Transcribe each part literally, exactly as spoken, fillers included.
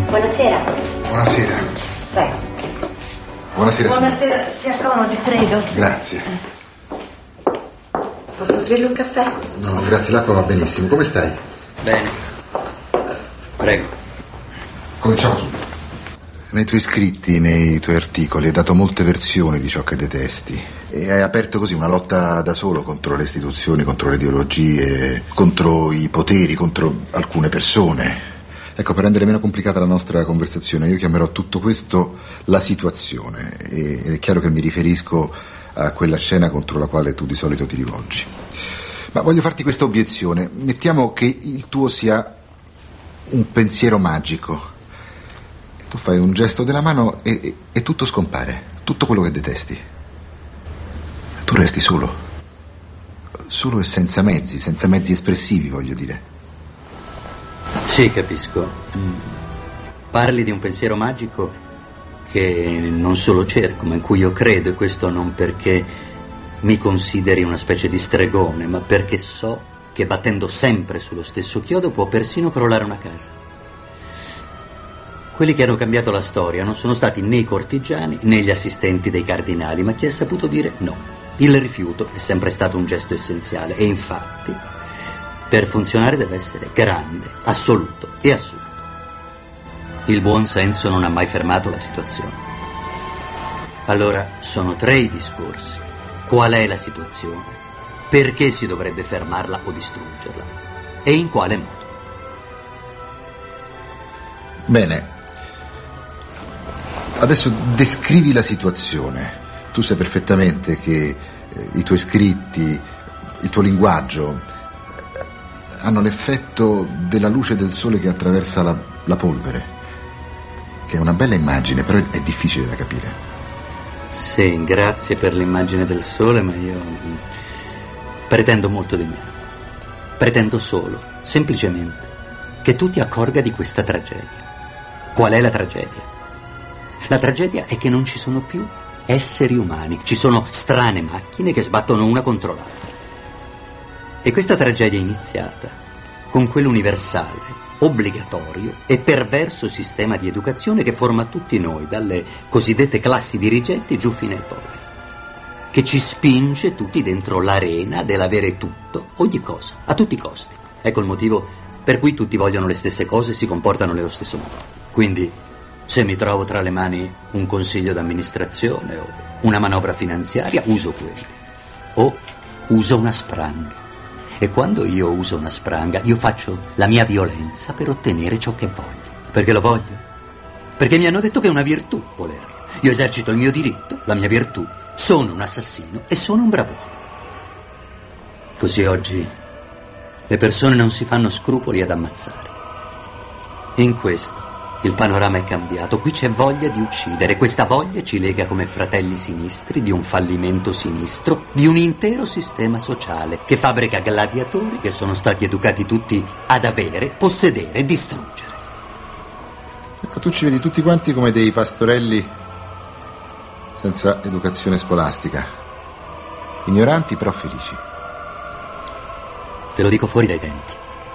Buonasera. Buonasera. Prego. Buonasera. Buonasera, si accomodi, prego. Grazie. Posso offrirle un caffè? No, grazie, l'acqua va benissimo. Come stai? Bene. Prego. Cominciamo subito. Nei tuoi scritti, nei tuoi articoli, hai dato molte versioni di ciò che detesti e hai aperto così una lotta da solo contro le istituzioni, contro le ideologie, contro i poteri, contro alcune persone. Ecco, per rendere meno complicata la nostra conversazione, io chiamerò tutto questo la situazione, ed è chiaro che mi riferisco a quella scena contro la quale tu di solito ti rivolgi. Ma voglio farti questa obiezione. Mettiamo che il tuo sia un pensiero magico. Tu fai un gesto della mano e, e, e tutto scompare, tutto quello che detesti. Tu resti solo. Solo e senza mezzi, senza mezzi espressivi, voglio dire. Sì, capisco. Parli di un pensiero magico che non solo cerco, ma in cui io credo, e questo non perché mi consideri una specie di stregone, ma perché so che battendo sempre sullo stesso chiodo può persino crollare una casa. Quelli che hanno cambiato la storia non sono stati né i cortigiani né gli assistenti dei cardinali, ma chi ha saputo dire no. Il rifiuto è sempre stato un gesto essenziale e infatti per funzionare deve essere grande, assoluto e assurdo. Il buon senso non ha mai fermato la situazione. Allora, sono tre i discorsi. Qual è la situazione? Perché si dovrebbe fermarla o distruggerla? E in quale modo? Bene. Adesso descrivi la situazione. Tu sai perfettamente che eh, i tuoi scritti, il tuo linguaggio hanno l'effetto della luce del sole che attraversa la, la polvere, che è una bella immagine, però è, è difficile da capire. Sì, grazie per l'immagine del sole, ma io pretendo molto di meno. Pretendo solo, semplicemente, che tu ti accorga di questa tragedia. Qual è la tragedia? La tragedia è che non ci sono più esseri umani, ci sono strane macchine che sbattono una contro l'altra. E questa tragedia è iniziata con quell'universale, obbligatorio e perverso sistema di educazione che forma tutti noi, dalle cosiddette classi dirigenti giù fino ai poveri, che ci spinge tutti dentro l'arena dell'avere tutto, ogni cosa, a tutti i costi. Ecco il motivo per cui tutti vogliono le stesse cose e si comportano nello stesso modo. Quindi, se mi trovo tra le mani un consiglio d'amministrazione o una manovra finanziaria, uso quelli. O uso una spranga. E quando io uso una spranga, io faccio la mia violenza per ottenere ciò che voglio. Perché lo voglio? Perché mi hanno detto che è una virtù volerlo. Io esercito il mio diritto, la mia virtù. Sono un assassino e sono un brav'uomo. Così oggi le persone non si fanno scrupoli ad ammazzare. In questo il panorama è cambiato. Qui c'è voglia di uccidere. Questa voglia ci lega come fratelli sinistri di un fallimento sinistro, di un intero sistema sociale che fabbrica gladiatori che sono stati educati tutti ad avere, possedere e distruggere. Ecco, tu ci vedi tutti quanti come dei pastorelli senza educazione scolastica, ignoranti però felici. Te lo dico fuori dai denti.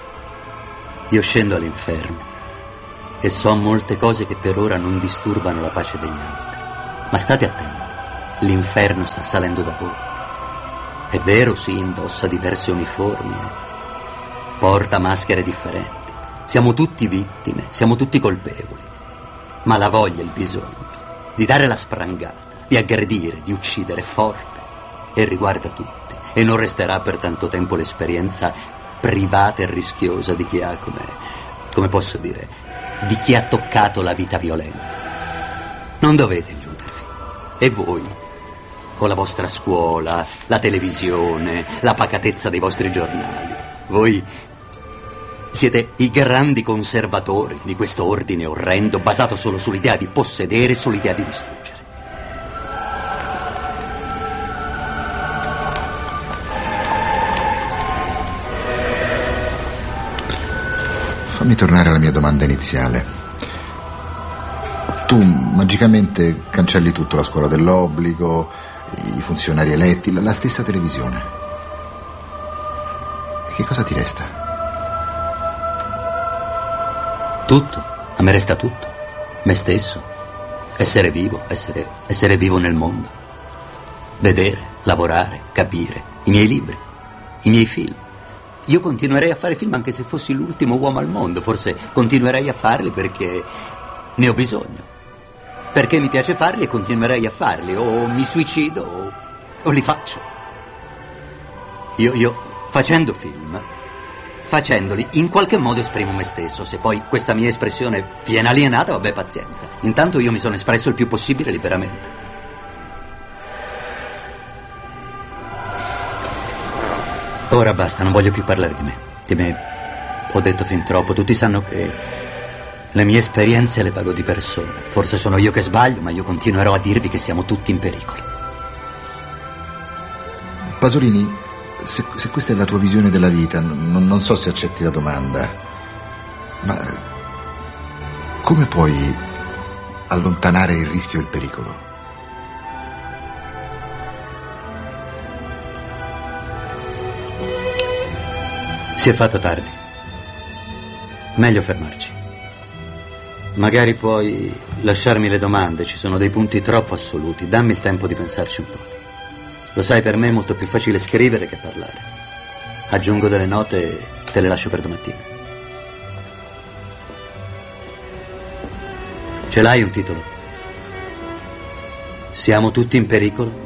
Io scendo all'inferno e so molte cose che per ora non disturbano la pace degli altri. Ma state attenti, l'inferno sta salendo da voi. È vero, sì, indossa diverse uniformi, porta maschere differenti. Siamo tutti vittime, siamo tutti colpevoli. Ma la voglia, il bisogno di dare la sprangata, di aggredire, di uccidere è forte e riguarda tutti. E non resterà per tanto tempo l'esperienza privata e rischiosa di chi ha, come, come posso dire, di chi ha toccato la vita violenta. Non dovete illudervi. E voi, con la vostra scuola, la televisione, la pacatezza dei vostri giornali, voi siete i grandi conservatori di questo ordine orrendo basato solo sull'idea di possedere e sull'idea di distruggere. Fammi tornare alla mia domanda iniziale. Tu magicamente cancelli tutto, la scuola dell'obbligo, i funzionari eletti, la stessa televisione. E che cosa ti resta? Tutto. A me resta tutto. Me stesso. Essere vivo, essere, essere vivo nel mondo. Vedere, lavorare, capire. I miei libri, i miei film. Io continuerei a fare film anche se fossi l'ultimo uomo al mondo. Forse continuerei a farli perché ne ho bisogno. Perché mi piace farli e continuerei a farli. O mi suicido o, o li faccio. Io, io, facendo film, facendoli, in qualche modo esprimo me stesso. Se poi questa mia espressione viene alienata, vabbè, pazienza. Intanto io mi sono espresso il più possibile liberamente. Ora basta, non voglio più parlare di me. Di me ho detto fin troppo. Tutti sanno che le mie esperienze le pago di persona. Forse sono io che sbaglio, ma io continuerò a dirvi che siamo tutti in pericolo. Pasolini, se, se questa è la tua visione della vita, non, non so se accetti la domanda, ma come puoi allontanare il rischio e il pericolo? Si è fatto tardi. Meglio fermarci. Magari puoi lasciarmi le domande, ci sono dei punti troppo assoluti. Dammi il tempo di pensarci un po'. Lo sai, per me è molto più facile scrivere che parlare. Aggiungo delle note e te le lascio per domattina. Ce l'hai un titolo? Siamo tutti in pericolo?